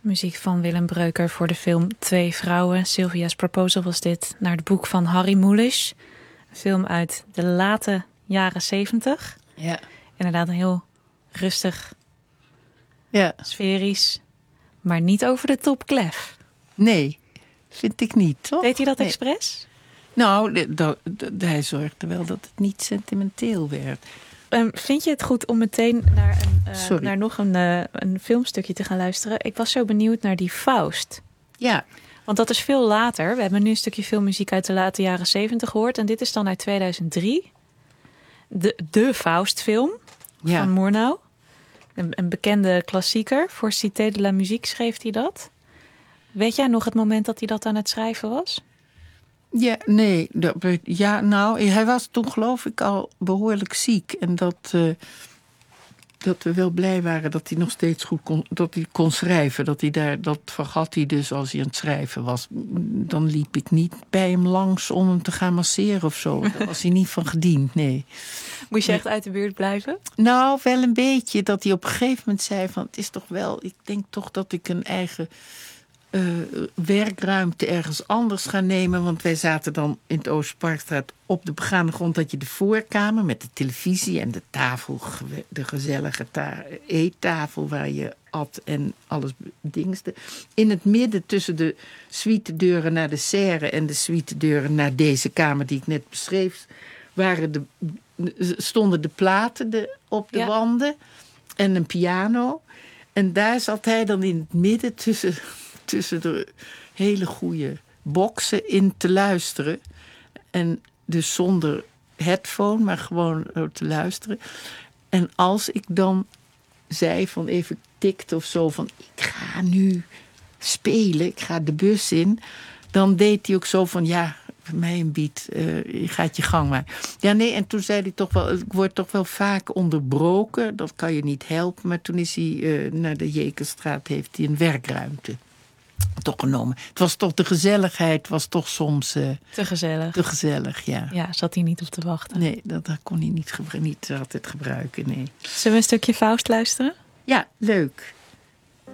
Muziek van Willem Breuker voor de film Twee Vrouwen. Sylvia's Proposal was dit, naar het boek van Harry Mulisch. Een film uit de late jaren 70. Ja. Inderdaad een heel rustig, Ja. sferisch, maar niet over de top klef. Nee, vind ik niet, toch? Deed hij dat Nee. expres? Nou, hij zorgde wel dat het niet sentimenteel werd. Vind je het goed om meteen naar nog een filmstukje te gaan luisteren? Ik was zo benieuwd naar die Faust. Ja. Want dat is veel later. We hebben nu een stukje filmmuziek uit de late jaren 70 gehoord. En dit is dan uit 2003. De Faustfilm van Murnau. Een bekende klassieker. Voor Cité de la Musique schreef hij dat. Weet jij nog het moment dat hij dat aan het schrijven was? Ja, nee. Hij was toen geloof ik al behoorlijk ziek. En dat we wel blij waren dat hij nog steeds goed kon schrijven. Dat vergat hij dus als hij aan het schrijven was. Dan liep ik niet bij hem langs om hem te gaan masseren of zo. Daar was hij niet van gediend, nee. Moest je echt uit de buurt blijven? Nou, wel een beetje. Dat hij op een gegeven moment zei van... het is toch wel... ik denk toch dat ik een eigen werkruimte ergens anders ga nemen. Want wij zaten dan in het Oosterparkstraat op de begane grond. Had je de voorkamer met de televisie en de tafel. De gezellige eettafel waar je at en alles dingste. In het midden tussen de suitedeuren naar de serre en de suitedeuren naar deze kamer die ik net beschreef... stonden de platen op de wanden en een piano. En daar zat hij dan in het midden tussen de hele goede boksen in te luisteren. En dus zonder headphone, maar gewoon te luisteren. En als ik dan zei van even tikte of zo van... ik ga nu spelen, ik ga de bus in... dan deed hij ook zo van ja... voor mij een beat, je gaat je gang maar. Ja, nee, en toen zei hij toch wel... ik word toch wel vaak onderbroken. Dat kan je niet helpen. Maar toen is hij naar de Jekerstraat... heeft hij een werkruimte toch genomen. Het was toch de gezelligheid... was toch soms... te gezellig. Te gezellig, ja. Ja, zat hij niet op te wachten. Nee, dat kon hij niet altijd gebruiken, nee. Zullen we een stukje Faust luisteren? Ja, leuk.